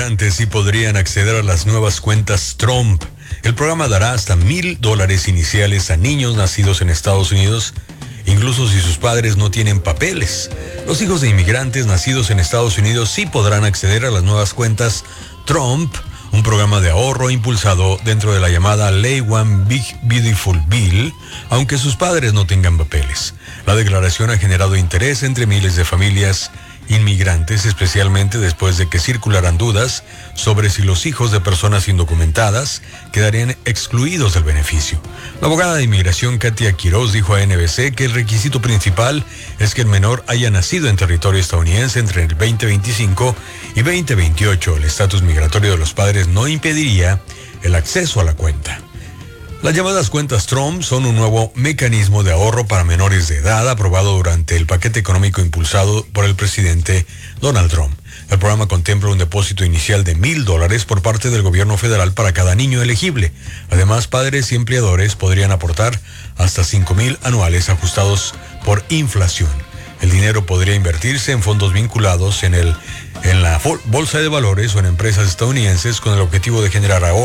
inmigrantes sí podrían acceder a las nuevas cuentas Trump. El programa dará hasta $1,000 iniciales a niños nacidos en Estados Unidos, incluso si sus padres no tienen papeles. Los hijos de inmigrantes nacidos en Estados Unidos sí podrán acceder a las nuevas cuentas Trump, un programa de ahorro impulsado dentro de la llamada Ley One Big Beautiful Bill, aunque sus padres no tengan papeles. La declaración ha generado interés entre miles de familias inmigrantes, especialmente después de que circularan dudas sobre si los hijos de personas indocumentadas quedarían excluidos del beneficio. La abogada de inmigración Katia Quiroz dijo a NBC que el requisito principal es que el menor haya nacido en territorio estadounidense entre el 2025 y 2028. El estatus migratorio de los padres no impediría el acceso a la cuenta. Las llamadas cuentas Trump son un nuevo mecanismo de ahorro para menores de edad aprobado durante el paquete económico impulsado por el presidente Donald Trump. El programa contempla un depósito inicial de $1,000 por parte del gobierno federal para cada niño elegible. Además, padres y empleadores podrían aportar hasta $5,000 anuales ajustados por inflación. El dinero podría invertirse en fondos vinculados en la bolsa de valores o en empresas estadounidenses con el objetivo de generar ahorro